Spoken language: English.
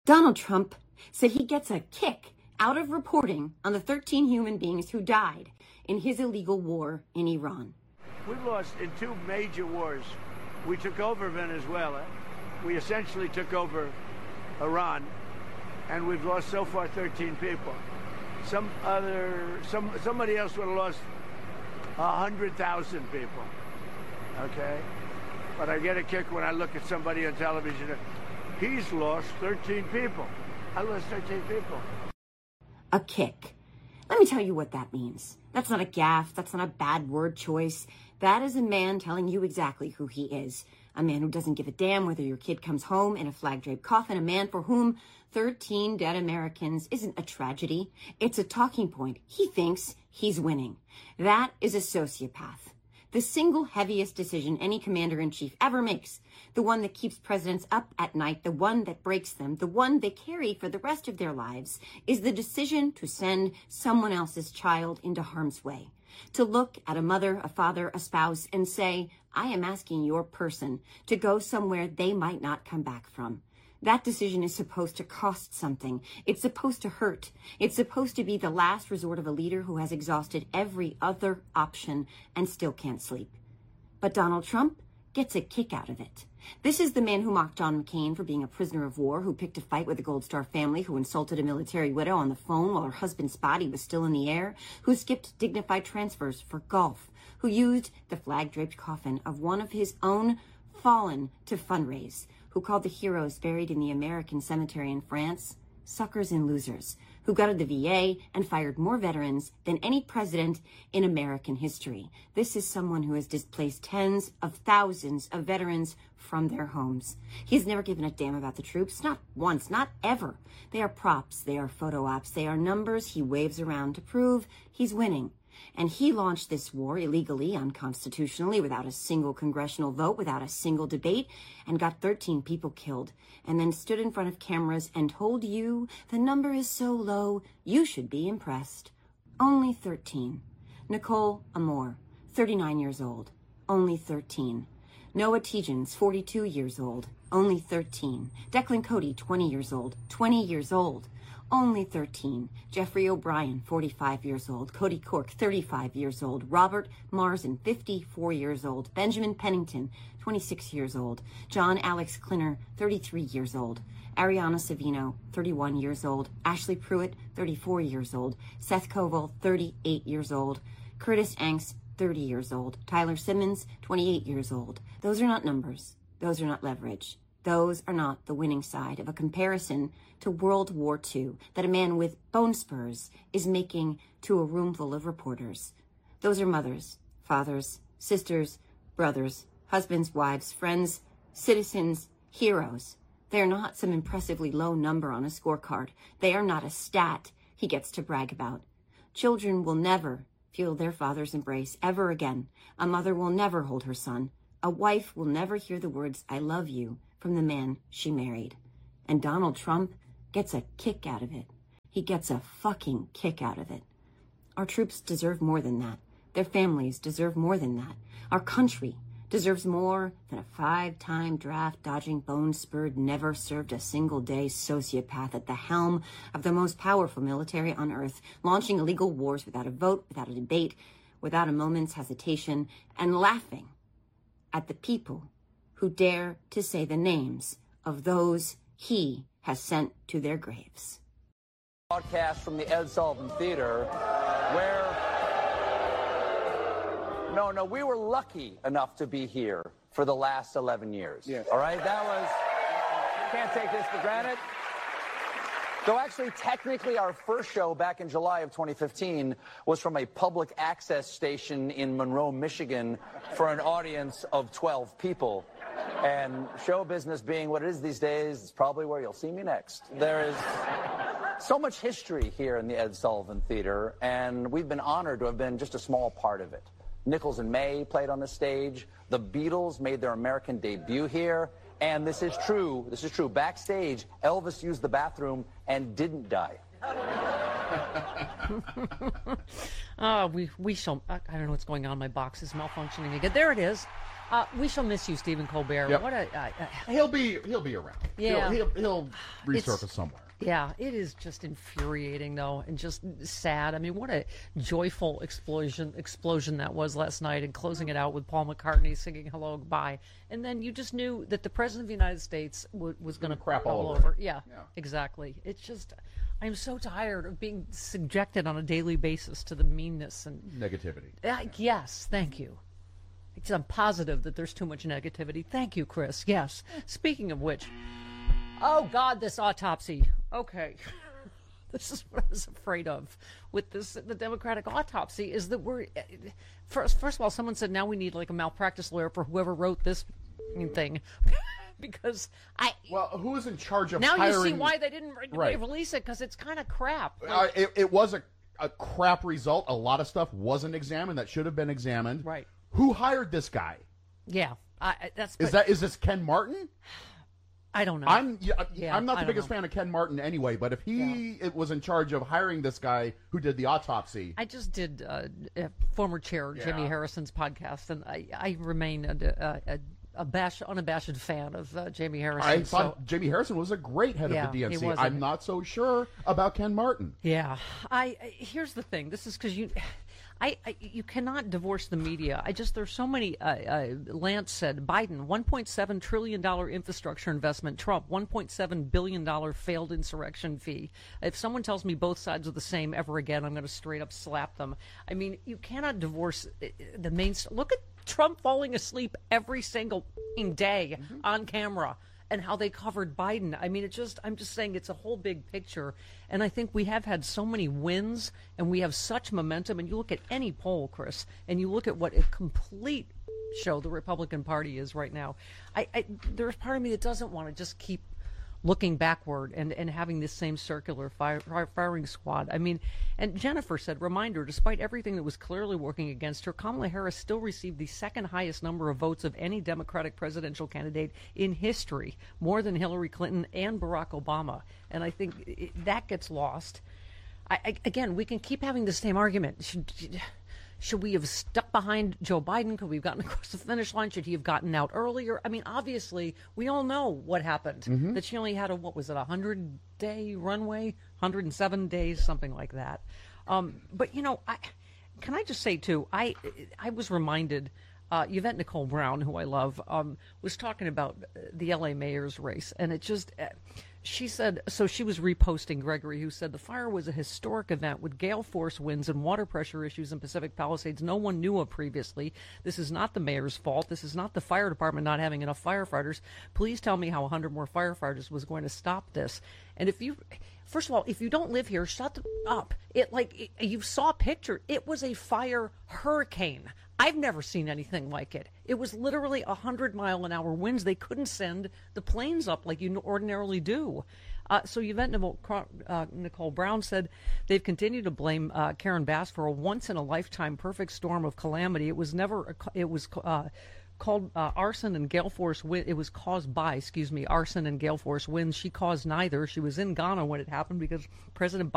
Donald Trump said he gets a kick out of reporting on the 13 human beings who died in his illegal war in Iran. We've lost in two major wars. We took over Venezuela. We essentially took over Iran. And we've lost so far 13 people. Somebody else would have lost 100,000 people. Okay? But I get a kick when I look at somebody on television. He's lost 13 people. I lost 13 people. A kick. Let me tell you what that means. That's not a gaffe. That's not a bad word choice. That is a man telling you exactly who he is. A man who doesn't give a damn whether your kid comes home in a flag-draped coffin. A man for whom 13 dead Americans isn't a tragedy. It's a talking point. He thinks he's winning. That is a sociopath. The single heaviest decision any commander-in-chief ever makes, the one that keeps presidents up at night, the one that breaks them, the one they carry for the rest of their lives, is the decision to send someone else's child into harm's way. To look at a mother, a father, a spouse, and say, I am asking your person to go somewhere they might not come back from. That decision is supposed to cost something. It's supposed to hurt. It's supposed to be the last resort of a leader who has exhausted every other option and still can't sleep. But Donald Trump gets a kick out of it. This is the man who mocked John McCain for being a prisoner of war, who picked a fight with the Gold Star family, who insulted a military widow on the phone while her husband's body was still in the air, who skipped dignified transfers for golf, who used the flag-draped coffin of one of his own fallen to fundraise, who called the heroes buried in the American cemetery in France suckers and losers, who gutted the VA and fired more veterans than any president in American history. This is someone who has displaced tens of thousands of veterans from their homes. He's never given a damn about the troops, not once, not ever. They are props, they are photo ops, they are numbers he waves around to prove he's winning. And he launched this war illegally, unconstitutionally, without a single congressional vote, without a single debate, and got 13 people killed, and then stood in front of cameras and told you the number is so low, you should be impressed. Only 13. Nicole Amor, 39 years old. Only 13. Noah Tegens, 42 years old. Only 13. Declan Cody, 20 years old. 20 years old. Only 13. Jeffrey O'Brien, 45 years old. Cody Cork, 35 years old. Robert Marzen, 54 years old. Benjamin Pennington, 26 years old. John Alex Klinner, 33 years old. Ariana Savino, 31 years old. Ashley Pruitt, 34 years old. Seth Koval, 38 years old. Curtis Angst, 30 years old. Tyler Simmons, 28 years old. Those are not numbers. Those are not leverage. Those are not the winning side of a comparison to World War II that a man with bone spurs is making to a room full of reporters. Those are mothers, fathers, sisters, brothers, husbands, wives, friends, citizens, heroes. They are not some impressively low number on a scorecard. They are not a stat he gets to brag about. Children will never feel their father's embrace ever again. A mother will never hold her son. A wife will never hear the words, I love you, from the man she married. And Donald Trump gets a kick out of it. He gets a fucking kick out of it. Our troops deserve more than that. Their families deserve more than that. Our country deserves more than a 5-time draft-dodging, bone-spurred, never-served-a-single-day sociopath at the helm of the most powerful military on earth, launching illegal wars without a vote, without a debate, without a moment's hesitation, and laughing at the people who dare to say the names of those he has sent to their graves. Broadcast from the Ed Sullivan Theater, where... No, we were lucky enough to be here for the last 11 years. Yes. All right? That was... Can't take this for granted. So actually, technically, our first show back in July of 2015 was from a public access station in Monroe, Michigan, for an audience of 12 people. And show business being what it is these days, it's probably where you'll see me next. There is so much history here in the Ed Sullivan Theater, and we've been honored to have been just a small part of it. Nichols and May played on the stage. The Beatles made their American debut here. And this is true. Backstage, Elvis used the bathroom and didn't die. We shall. I don't know what's going on. My box is malfunctioning again. There it is. We shall miss you, Stephen Colbert. Yep. What a He'll be around. Yeah. He'll resurface somewhere. Yeah, it is just infuriating, though, and just sad. I mean, what a joyful explosion that was last night, and closing it out with Paul McCartney singing "Hello, Goodbye," and then you just knew that the President of the United States was going to crap all over. over. Yeah, exactly. It's just, I'm so tired of being subjected on a daily basis to the meanness and Negativity. Yes, thank you. I'm positive that there's too much negativity. Thank you, Chris. Yes. Speaking of which, oh God, this autopsy. Okay. This is what I was afraid of with the Democratic autopsy, is that we're first of all, someone said now we need like a malpractice lawyer for whoever wrote this thing. Because who is in charge of now hiring? you see why they didn't release it, because it's kind of crap. It was a crap result. A lot of stuff wasn't examined that should have been examined. Right. Who hired this guy? Yeah, Is this Ken Martin? I don't know. I'm not the biggest fan of Ken Martin anyway, but if it was in charge of hiring this guy who did the autopsy. I just did former chair Jimmy Harrison's podcast, and I remain unabashed fan of Jamie Harrison. I thought Jamie Harrison was a great head of the DNC. I'm not so sure about Ken Martin. Yeah. Here's the thing. This is because you cannot divorce the media. There's so many. Lance said Biden, $1.7 trillion infrastructure investment. Trump, $1.7 billion failed insurrection fee. If someone tells me both sides are the same ever again, I'm going to straight up slap them. I mean, you cannot divorce the main. Look at Trump falling asleep every single day on camera, and how they covered Biden. I mean, I'm just saying it's a whole big picture. And I think we have had so many wins, and we have such momentum. And you look at any poll, Chris, and you look at what a complete show the Republican Party is right now. There's part of me that doesn't want to just keep looking backward and having this same circular firing squad. I mean, and Jennifer said, reminder, despite everything that was clearly working against her, Kamala Harris still received the second highest number of votes of any Democratic presidential candidate in history, more than Hillary Clinton and Barack Obama. And I think that gets lost. Again, we can keep having the same argument. Should we have stuck behind Joe Biden? Could we have gotten across the finish line? Should he have gotten out earlier? I mean, obviously, we all know what happened. That she only had a 100-day runway? 107 days, something like that. But, can I just say, too, I was reminded, Yvette Nicole Brown, who I love, was talking about the L.A. mayor's race. And it just... She said, so she was reposting Gregory, who said the fire was a historic event with gale force winds and water pressure issues in Pacific Palisades no one knew of previously. This is not the mayor's fault. This is not the fire department not having enough firefighters. Please tell me how 100 more firefighters was going to stop this. And first of all, if you don't live here, shut up. You saw a picture. It was a fire hurricane. I've never seen anything like it. It was literally 100-mile-an-hour winds. They couldn't send the planes up like you ordinarily do. So Yvette Nicole Brown said they've continued to blame Karen Bass for a once-in-a-lifetime perfect storm of calamity. It was called arson and gale force wind. It was caused by, arson and gale force winds. She caused neither. She was in Ghana when it happened because President Biden